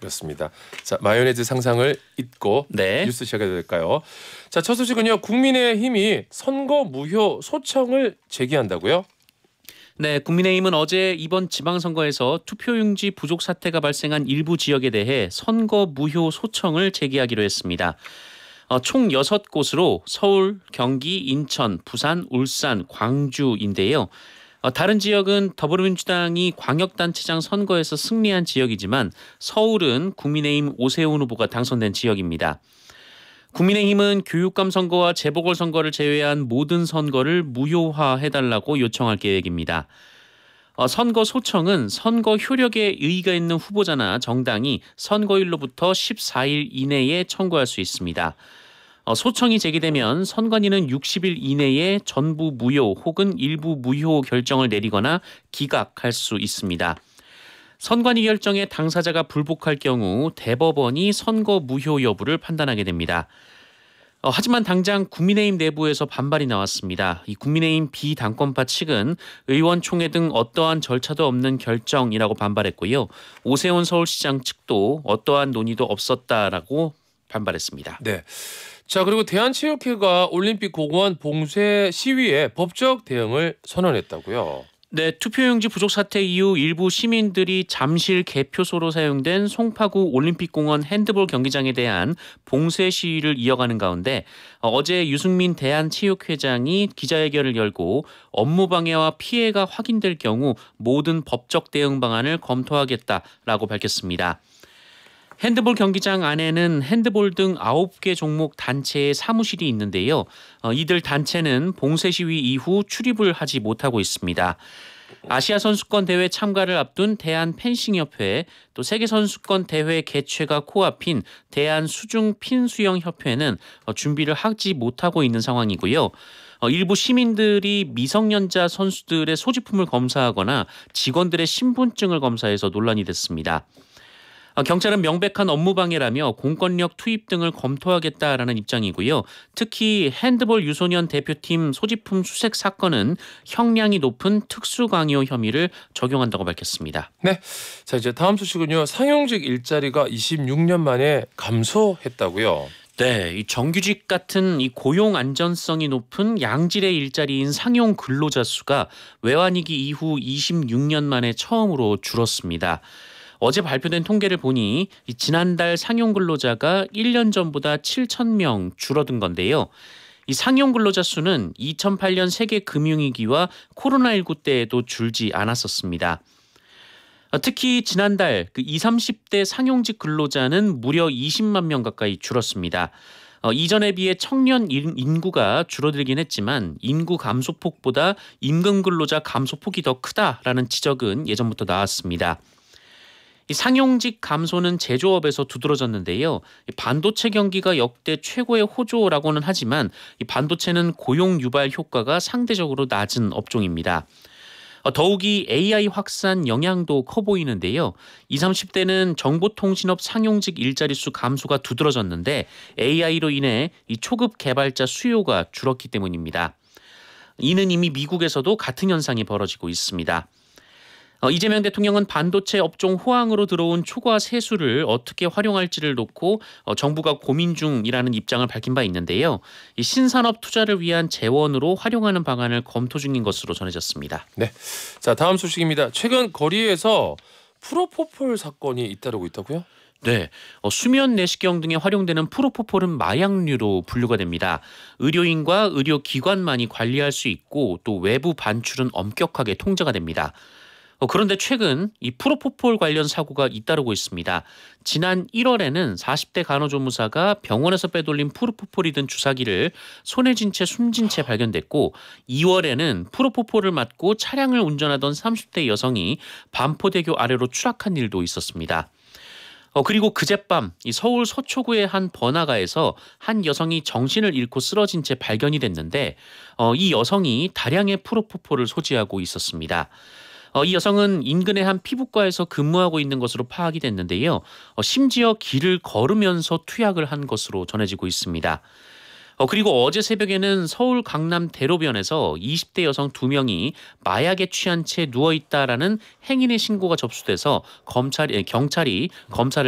그렇습니다. 자, 마요네즈 상상을 잊고 네. 뉴스 시작해도 될까요? 자, 첫 소식은요. 국민의힘이 선거 무효 소청을 제기한다고요? 네, 국민의힘은 어제 이번 지방선거에서 투표용지 부족 사태가 발생한 일부 지역에 대해 선거 무효 소청을 제기하기로 했습니다. 총 6곳으로 서울, 경기, 인천, 부산, 울산, 광주인데요. 다른 지역은 더불어민주당이 광역단체장 선거에서 승리한 지역이지만 서울은 국민의힘 오세훈 후보가 당선된 지역입니다. 국민의힘은 교육감 선거와 재보궐선거를 제외한 모든 선거를 무효화해달라고 요청할 계획입니다. 선거 소청은 선거 효력에 의의가 있는 후보자나 정당이 선거일로부터 14일 이내에 청구할 수 있습니다. 소청이 제기되면 선관위는 60일 이내에 전부 무효 혹은 일부 무효 결정을 내리거나 기각할 수 있습니다. 선관위 결정에 당사자가 불복할 경우 대법원이 선거 무효 여부를 판단하게 됩니다. 하지만 당장 국민의힘 내부에서 반발이 나왔습니다. 이 국민의힘 비당권파 측은 의원총회 등 어떠한 절차도 없는 결정이라고 반발했고요. 오세훈 서울시장 측도 어떠한 논의도 없었다라고 반발했습니다. 네. 자, 그리고 대한체육회가 올림픽 공원 봉쇄 시위에 법적 대응을 선언했다고요? 네, 투표용지 부족 사태 이후 일부 시민들이 잠실 개표소로 사용된 송파구 올림픽공원 핸드볼 경기장에 대한 봉쇄 시위를 이어가는 가운데 어제 유승민 대한체육회장이 기자회견을 열고 업무 방해와 피해가 확인될 경우 모든 법적 대응 방안을 검토하겠다라고 밝혔습니다. 핸드볼 경기장 안에는 핸드볼 등 9개 종목 단체의 사무실이 있는데요. 이들 단체는 봉쇄 시위 이후 출입을 하지 못하고 있습니다. 아시아 선수권 대회 참가를 앞둔 대한펜싱협회, 또 세계 선수권 대회 개최가 코앞인 대한수중 핀수영협회는 준비를 하지 못하고 있는 상황이고요. 일부 시민들이 미성년자 선수들의 소지품을 검사하거나 직원들의 신분증을 검사해서 논란이 됐습니다. 경찰은 명백한 업무방해라며 공권력 투입 등을 검토하겠다라는 입장이고요. 특히 핸드볼 유소년 대표팀 소지품 수색 사건은 형량이 높은 특수강요 혐의를 적용한다고 밝혔습니다. 네. 자, 이제 다음 소식은요. 상용직 일자리가 26년 만에 감소했다고요? 네, 이 정규직 같은 이 고용 안전성이 높은 양질의 일자리인 상용 근로자 수가 외환위기 이후 26년 만에 처음으로 줄었습니다. 어제 발표된 통계를 보니 지난달 상용 근로자가 1년 전보다 7,000명 줄어든 건데요. 이 상용 근로자 수는 2008년 세계 금융위기와 코로나19 때에도 줄지 않았었습니다. 특히 지난달 20, 30대 상용직 근로자는 무려 20만 명 가까이 줄었습니다. 이전에 비해 청년 인구가 줄어들긴 했지만 인구 감소폭보다 임금 근로자 감소폭이 더 크다라는 지적은 예전부터 나왔습니다. 이 상용직 감소는 제조업에서 두드러졌는데요. 반도체 경기가 역대 최고의 호조라고는 하지만 이 반도체는 고용 유발 효과가 상대적으로 낮은 업종입니다. 더욱이 AI 확산 영향도 커 보이는데요. 20, 30대는 정보통신업 상용직 일자리 수 감소가 두드러졌는데 AI로 인해 이 초급 개발자 수요가 줄었기 때문입니다. 이는 이미 미국에서도 같은 현상이 벌어지고 있습니다. 이재명 대통령은 반도체 업종 호황으로 들어온 초과 세수를 어떻게 활용할지를 놓고 정부가 고민 중이라는 입장을 밝힌 바 있는데요. 이 신산업 투자를 위한 재원으로 활용하는 방안을 검토 중인 것으로 전해졌습니다. 네. 자, 다음 소식입니다. 최근 거리에서 프로포폴 사건이 잇따르고 있다고요? 네, 수면 내시경 등에 활용되는 프로포폴은 마약류로 분류가 됩니다. 의료인과 의료기관만이 관리할 수 있고 또 외부 반출은 엄격하게 통제가 됩니다. 그런데 최근 이 프로포폴 관련 사고가 잇따르고 있습니다. 지난 1월에는 40대 간호조무사가 병원에서 빼돌린 프로포폴이 든 주사기를 손에 쥔 채 숨진 채 발견됐고 2월에는 프로포폴을 맞고 차량을 운전하던 30대 여성이 반포대교 아래로 추락한 일도 있었습니다. 그리고 그젯밤 이 서울 서초구의 한 번화가에서 한 여성이 정신을 잃고 쓰러진 채 발견이 됐는데 이 여성이 다량의 프로포폴을 소지하고 있었습니다. 이 여성은 인근의 한 피부과에서 근무하고 있는 것으로 파악이 됐는데요. 심지어 길을 걸으면서 투약을 한 것으로 전해지고 있습니다. 그리고 어제 새벽에는 서울 강남 대로변에서 20대 여성 2명이 마약에 취한 채 누워있다라는 행인의 신고가 접수돼서 경찰이 검사를